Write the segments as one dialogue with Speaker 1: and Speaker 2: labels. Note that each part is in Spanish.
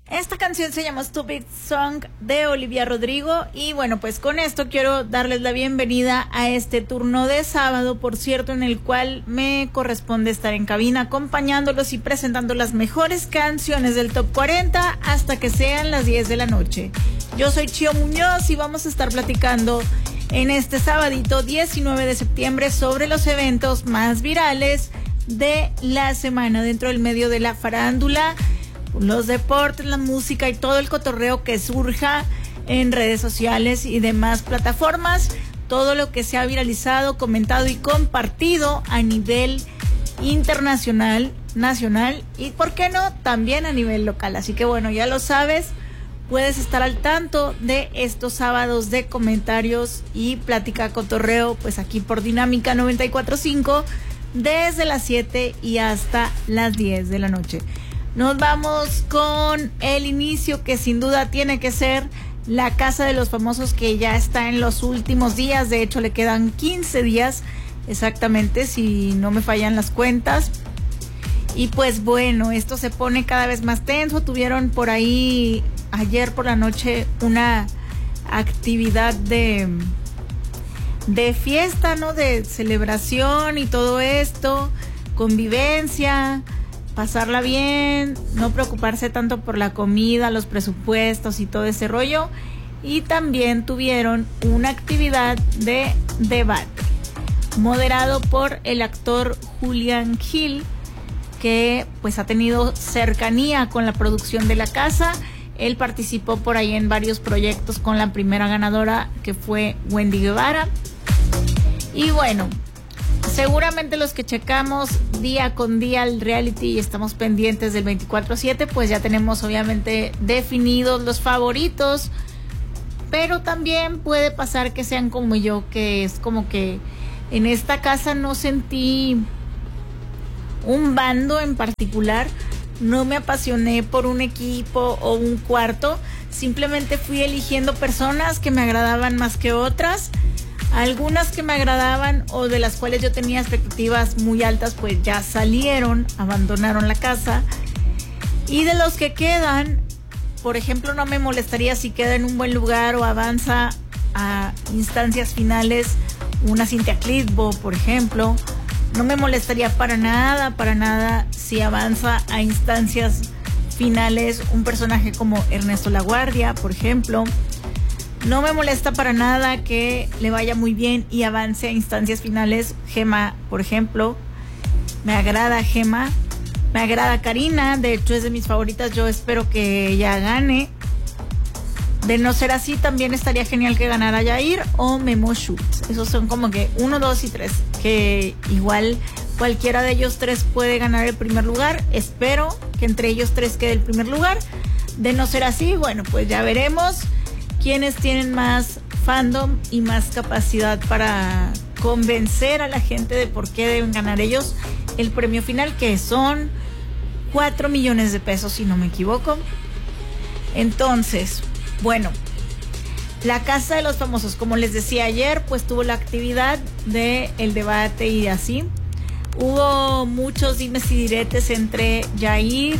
Speaker 1: Esta canción se llama Stupid Song de Olivia Rodrigo y bueno, pues con esto quiero darles la bienvenida a este turno de sábado, por cierto, en el cual me corresponde estar en cabina acompañándolos y presentando las mejores canciones del Top 40 hasta que sean las 10 de la noche. Yo soy Chio Muñoz y vamos a estar platicando en este sabadito 19 de septiembre sobre los eventos más virales de la semana dentro del medio de la farándula, los deportes, la música y todo el cotorreo que surja en redes sociales y demás plataformas, todo lo que se ha viralizado, comentado y compartido a nivel internacional, nacional y, ¿por qué no?, también a nivel local. Así que bueno, ya lo sabes, puedes estar al tanto de estos sábados de comentarios y plática cotorreo, pues aquí por Dinámica 94.5 desde las 7 y hasta las 10 de la noche. Nos vamos con el inicio, que sin duda tiene que ser la Casa de los Famosos, que ya está en los últimos días. De hecho, le quedan 15 días exactamente, si no me fallan las cuentas. Y pues bueno, esto se pone cada vez más tenso. Tuvieron por ahí ayer por la noche una actividad de fiesta, ¿no? De celebración y todo esto, convivencia, pasarla bien, no preocuparse tanto por la comida, los presupuestos y todo ese rollo. Y también tuvieron una actividad de debate moderado por el actor Julián Gil, que pues ha tenido cercanía con la producción de la casa. Él participó por ahí en varios proyectos con la primera ganadora, que fue Wendy Guevara. Y bueno, seguramente los que checamos día con día el reality y estamos pendientes del 24/7, pues ya tenemos obviamente definidos los favoritos, pero también puede pasar que sean como yo, que es como que en esta casa no sentí un bando en particular, no me apasioné por un equipo o un cuarto, simplemente fui eligiendo personas que me agradaban más que otras. Algunas que me agradaban o de las cuales yo tenía expectativas muy altas, pues ya salieron, abandonaron la casa. Y de los que quedan, por ejemplo, no me molestaría si queda en un buen lugar o avanza a instancias finales una Cintia Clitbo, por ejemplo. No me molestaría para nada si avanza a instancias finales un personaje como Ernesto Laguardia, por ejemplo. No me molesta para nada que le vaya muy bien y avance a instancias finales Gema, por ejemplo. Me agrada Gema, me agrada Karina, de hecho es de mis favoritas, yo espero que ella gane. De no ser así, también estaría genial que ganara Yair o Memo Schultz. Esos son como que 1, 2 y 3, que igual cualquiera de ellos tres puede ganar el primer lugar. Espero que entre ellos tres quede el primer lugar. De no ser así, bueno, pues ya veremos quienes tienen más fandom y más capacidad para convencer a la gente de por qué deben ganar ellos el premio final, que son 4 millones de pesos, si no me equivoco. Entonces, bueno, la Casa de los Famosos, como les decía ayer, pues tuvo la actividad de el debate y así. Hubo muchos dimes y diretes entre Yair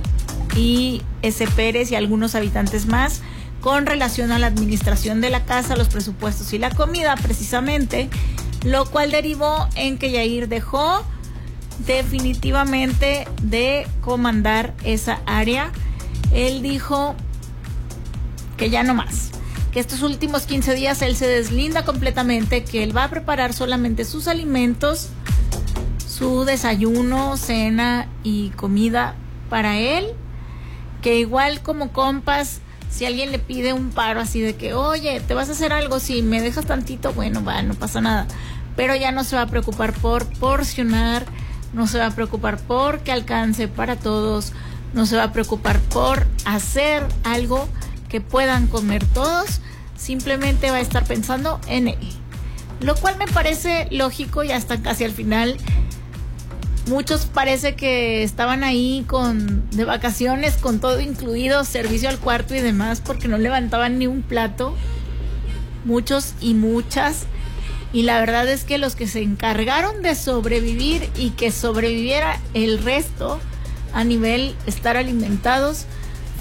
Speaker 1: y S. Pérez y algunos habitantes más con relación a la administración de la casa, los presupuestos y la comida, precisamente, lo cual derivó en que Yair dejó definitivamente de comandar esa área. Él dijo que ya no más, que estos últimos 15 días él se deslinda completamente, que él va a preparar solamente sus alimentos, su desayuno, cena y comida para él, que igual como compas, si alguien le pide un paro así de que, oye, ¿te vas a hacer algo? Si me dejas tantito, bueno, va, no pasa nada. Pero ya no se va a preocupar por porcionar, no se va a preocupar por que alcance para todos, no se va a preocupar por hacer algo que puedan comer todos, simplemente va a estar pensando en él. Lo cual me parece lógico, ya están casi al final. Muchos parece que estaban ahí de vacaciones con todo incluido, servicio al cuarto y demás, porque no levantaban ni un plato. Muchos y muchas. Y la verdad es que los que se encargaron de sobrevivir y que sobreviviera el resto a nivel estar alimentados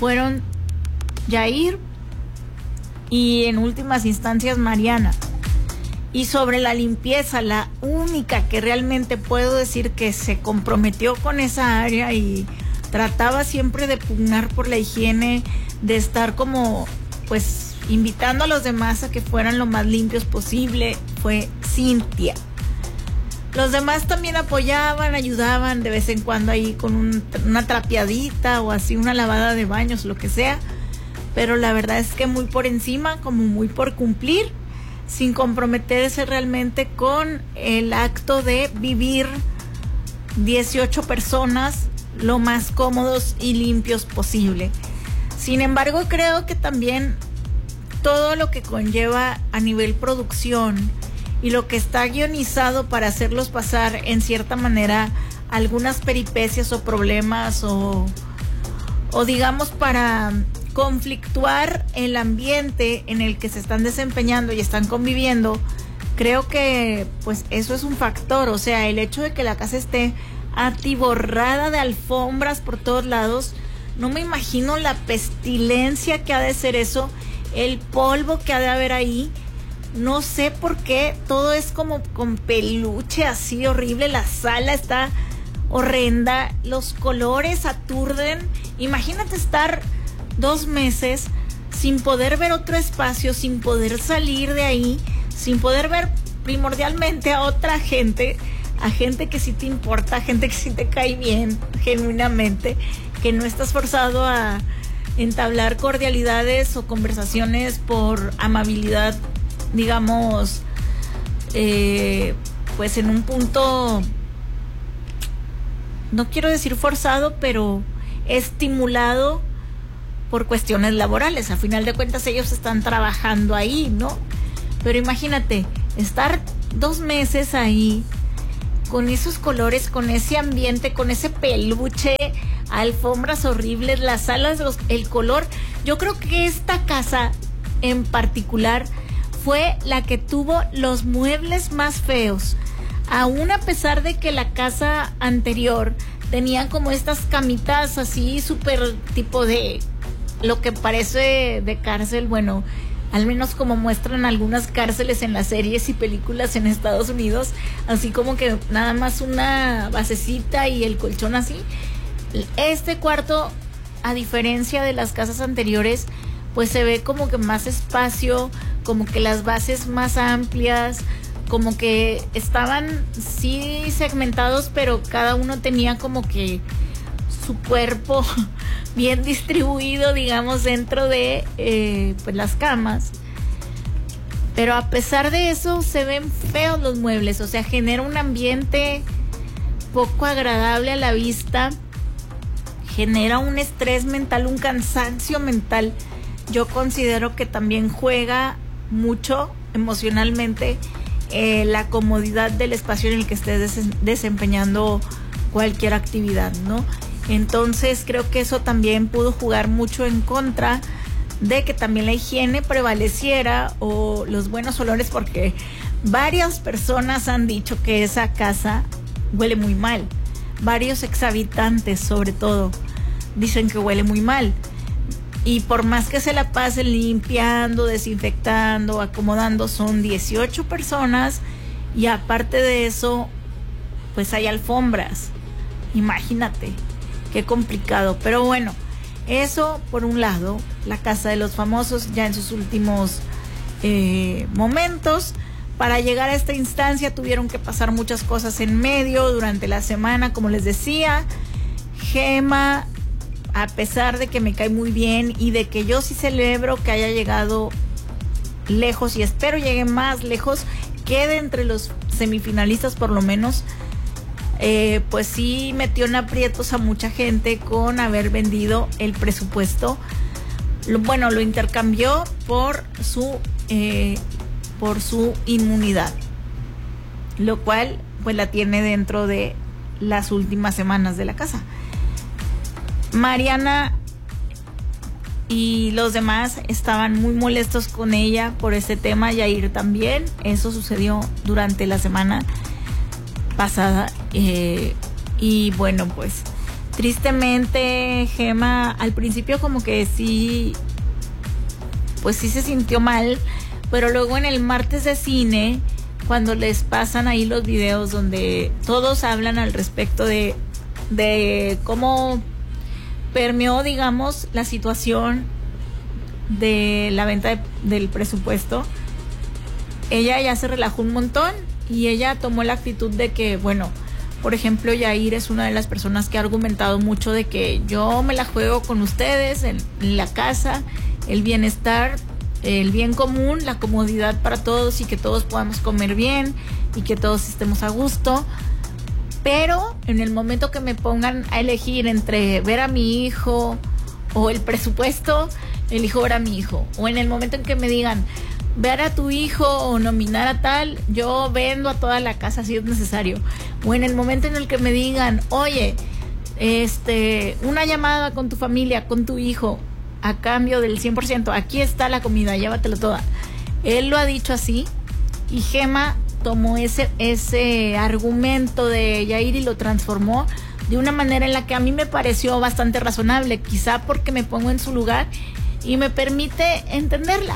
Speaker 1: fueron Yair y en últimas instancias Mariana. Y sobre la limpieza, la única que realmente puedo decir que se comprometió con esa área y trataba siempre de pugnar por la higiene, de estar como pues invitando a los demás a que fueran lo más limpios posible, fue Cintia. Los demás también apoyaban, ayudaban de vez en cuando ahí con una trapeadita o así, una lavada de baños, lo que sea, pero la verdad es que muy por encima, como muy por cumplir, sin comprometerse realmente con el acto de vivir 18 personas lo más cómodos y limpios posible. Sin embargo, creo que también todo lo que conlleva a nivel producción y lo que está guionizado para hacerlos pasar en cierta manera algunas peripecias o problemas o digamos para conflictuar el ambiente en el que se están desempeñando y están conviviendo, creo que pues eso es un factor. O sea, el hecho de que la casa esté atiborrada de alfombras por todos lados, no me imagino la pestilencia que ha de ser eso, el polvo que ha de haber ahí. No sé por qué todo es como con peluche así horrible, la sala está horrenda, los colores aturden. Imagínate estar 2 meses sin poder ver otro espacio, sin poder salir de ahí, sin poder ver primordialmente a otra gente, a gente que sí te importa, a gente que sí te cae bien genuinamente, que no estás forzado a entablar cordialidades o conversaciones por amabilidad, digamos, pues en un punto, no quiero decir forzado, pero estimulado por cuestiones laborales. A final de cuentas ellos están trabajando ahí, ¿no? Pero imagínate, estar 2 meses ahí con esos colores, con ese ambiente, con ese peluche, alfombras horribles, las salas, el color. Yo creo que esta casa en particular fue la que tuvo los muebles más feos. Aún a pesar de que la casa anterior tenía como estas camitas así súper tipo de lo que parece de cárcel, bueno, al menos como muestran algunas cárceles en las series y películas en Estados Unidos, así como que nada más una basecita y el colchón así. Este cuarto, a diferencia de las casas anteriores, pues se ve como que más espacio, como que las bases más amplias, como que estaban sí segmentados, pero cada uno tenía como que su cuerpo bien distribuido, digamos, dentro de pues las camas. Pero a pesar de eso se ven feos los muebles, o sea, genera un ambiente poco agradable a la vista, genera un estrés mental, un cansancio mental. Yo considero que también juega mucho emocionalmente la comodidad del espacio en el que estés desempeñando cualquier actividad, ¿no? Entonces creo que eso también pudo jugar mucho en contra de que también la higiene prevaleciera o los buenos olores, porque varias personas han dicho que esa casa huele muy mal. Varios exhabitantes, sobre todo, dicen que huele muy mal. Y por más que se la pasen limpiando, desinfectando, acomodando, son 18 personas y aparte de eso, pues hay alfombras. Imagínate, qué complicado. Pero bueno, eso por un lado, la Casa de los Famosos ya en sus últimos momentos. Para llegar a esta instancia tuvieron que pasar muchas cosas en medio durante la semana, como les decía. Gema, a pesar de que me cae muy bien y de que yo sí celebro que haya llegado lejos y espero llegue más lejos, quede entre los semifinalistas por lo menos, pues sí metió en aprietos a mucha gente con haber vendido el presupuesto. Lo intercambió por su inmunidad, lo cual pues la tiene dentro de las últimas semanas de la casa. Mariana y los demás estaban muy molestos con ella por este tema, Yair también. Eso sucedió durante la semana pasada y bueno, pues Tristemente, Gema al principio como que sí, pues sí se sintió mal, pero luego en el martes de cine, cuando les pasan ahí los videos donde todos hablan al respecto de cómo permeó, digamos, la situación de la venta del presupuesto, ella ya se relajó un montón y ella tomó la actitud de que, bueno, por ejemplo, Yair es una de las personas que ha argumentado mucho de que yo me la juego con ustedes en la casa, el bienestar, el bien común, la comodidad para todos y que todos podamos comer bien y que todos estemos a gusto. Pero en el momento que me pongan a elegir entre ver a mi hijo o el presupuesto, elijo ver a mi hijo. O en el momento en que me digan ver a tu hijo o nominar a tal, yo vendo a toda la casa si es necesario. O en el momento en el que me digan, oye, una llamada con tu familia, con tu hijo, a cambio del 100%, aquí está la comida, llévatelo toda. Él lo ha dicho así y Gema tomó ese argumento de Yair y lo transformó de una manera en la que a mí me pareció bastante razonable, quizá porque me pongo en su lugar y me permite entenderla.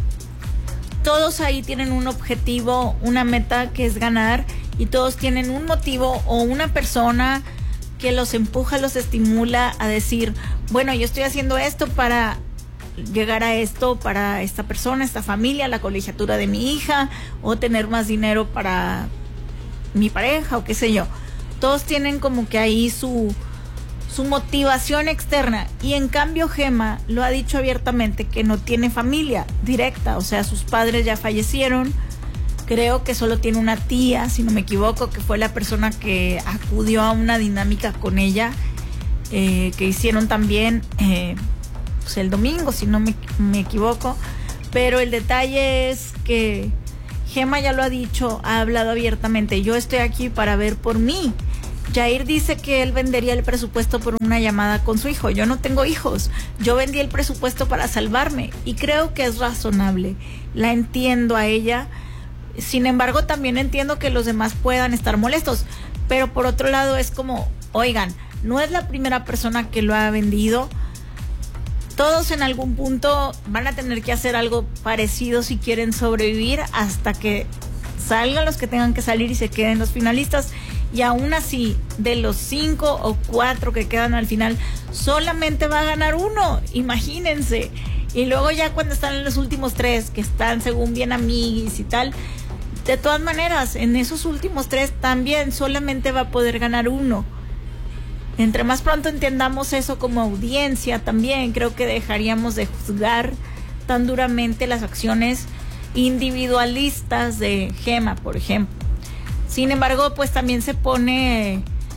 Speaker 1: Todos ahí tienen un objetivo, una meta que es ganar, y todos tienen un motivo o una persona que los empuja, los estimula a decir, bueno, yo estoy haciendo esto para llegar a esto, para esta persona, esta familia, la colegiatura de mi hija, o tener más dinero para mi pareja, o qué sé yo. Todos tienen como que ahí su motivación externa, y en cambio Gema lo ha dicho abiertamente que no tiene familia directa, o sea, sus padres ya fallecieron, creo que solo tiene una tía, si no me equivoco, que fue la persona que acudió a una dinámica con ella, que hicieron también pues el domingo, si no me equivoco, pero el detalle es que Gema ya lo ha dicho, ha hablado abiertamente, yo estoy aquí para ver por mí. Yair dice que él vendería el presupuesto por una llamada con su hijo. Yo no tengo hijos. Yo vendí el presupuesto para salvarme y creo que es razonable. La entiendo a ella. Sin embargo, también entiendo que los demás puedan estar molestos. Pero por otro lado es como, oigan, no es la primera persona que lo ha vendido. Todos en algún punto van a tener que hacer algo parecido si quieren sobrevivir hasta que salgan los que tengan que salir y se queden los finalistas. Y aún así, de los 5 o 4 que quedan al final, solamente va a ganar uno, imagínense. Y luego ya cuando están en los últimos 3, que están según bien amiguis y tal, de todas maneras, en esos últimos 3 también solamente va a poder ganar uno. Entre más pronto entendamos eso como audiencia, también creo que dejaríamos de juzgar tan duramente las acciones individualistas de Gema, por ejemplo. Sin embargo, pues también se pone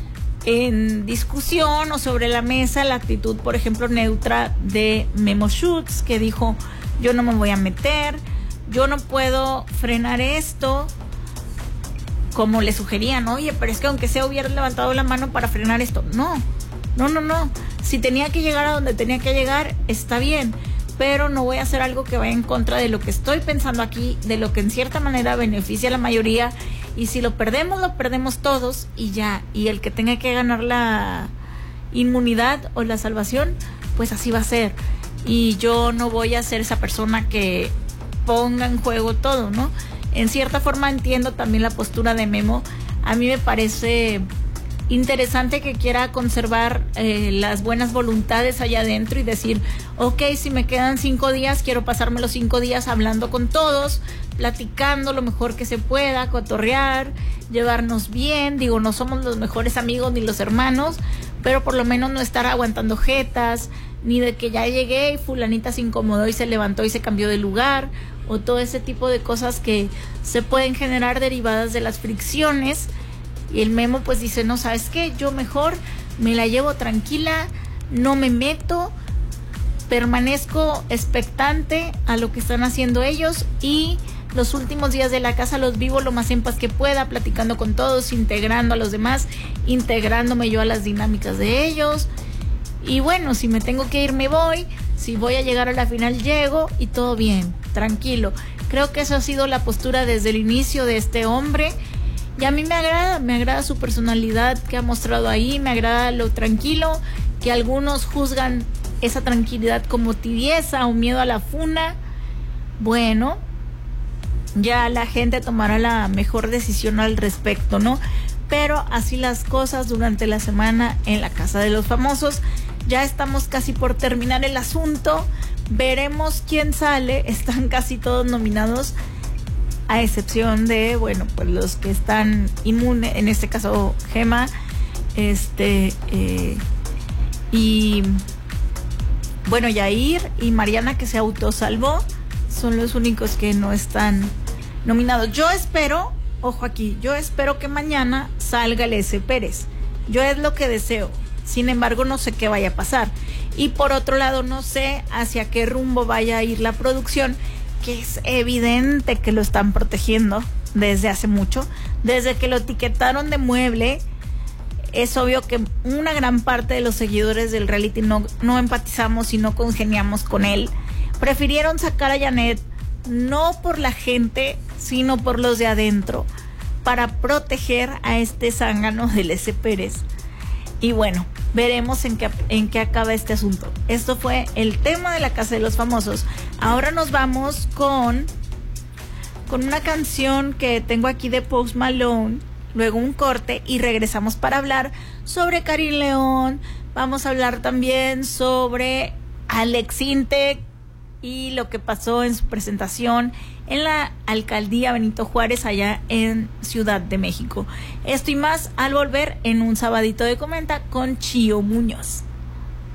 Speaker 1: en discusión o sobre la mesa la actitud, por ejemplo, neutra de Memo Schutz, que dijo, yo no me voy a meter, yo no puedo frenar esto, como le sugerían, oye, pero es que aunque sea hubieras levantado la mano para frenar esto. No. Si tenía que llegar a donde tenía que llegar, está bien, pero no voy a hacer algo que vaya en contra de lo que estoy pensando aquí, de lo que en cierta manera beneficia a la mayoría. Y si lo perdemos todos y ya. Y el que tenga que ganar la inmunidad o la salvación, pues así va a ser. Y yo no voy a ser esa persona que ponga en juego todo, ¿no? En cierta forma entiendo también la postura de Memo. A mí me parece interesante que quiera conservar las buenas voluntades allá adentro y decir, ok, si me quedan 5 días, quiero pasarme los 5 días hablando con todos, platicando lo mejor que se pueda, cotorrear, llevarnos bien. Digo, no somos los mejores amigos ni los hermanos, pero por lo menos no estar aguantando jetas, ni de que ya llegué y fulanita se incomodó y se levantó y se cambió de lugar, o todo ese tipo de cosas que se pueden generar derivadas de las fricciones. Y el Memo pues dice, no, ¿sabes qué? Yo mejor me la llevo tranquila, no me meto, permanezco expectante a lo que están haciendo ellos, y los últimos días de la casa los vivo lo más en paz que pueda, platicando con todos, integrando a los demás, integrándome yo a las dinámicas de ellos. Y bueno, si me tengo que ir me voy, si voy a llegar a la final llego, y todo bien, tranquilo. Creo que eso ha sido la postura desde el inicio de este hombre, Y a mí me agrada su personalidad que ha mostrado ahí, me agrada lo tranquilo, que algunos juzgan esa tranquilidad como tibieza o miedo a la funa. Bueno, ya la gente tomará la mejor decisión al respecto, ¿no? Pero así las cosas durante la semana en la Casa de los Famosos. Ya estamos casi por terminar el asunto. Veremos quién sale. Están casi todos nominados, a excepción de, bueno, pues los que están inmunes, en este caso Gema, y bueno, Yair y Mariana, que se autosalvó, son los únicos que no están nominados. Yo espero, ojo aquí, yo espero que mañana salga el S. Pérez. Yo es lo que deseo. Sin embargo, no sé qué vaya a pasar. Y por otro lado, no sé hacia qué rumbo vaya a ir la producción, que es evidente que lo están protegiendo desde hace mucho. Desde que lo etiquetaron de mueble, es obvio que una gran parte de los seguidores del reality no empatizamos y no congeniamos con él. Prefirieron sacar a Janet, no por la gente, sino por los de adentro, para proteger a este zángano del S. Pérez. Y bueno, veremos en qué acaba este asunto. Esto fue el tema de la Casa de los Famosos. Ahora nos vamos con una canción que tengo aquí de Post Malone, luego un corte y regresamos para hablar sobre Karim León. Vamos a hablar también sobre Alex Intec y lo que pasó en su presentación en la alcaldía Benito Juárez, allá en Ciudad de México. Esto y más al volver en un sabadito de Comenta con Chío Muñoz.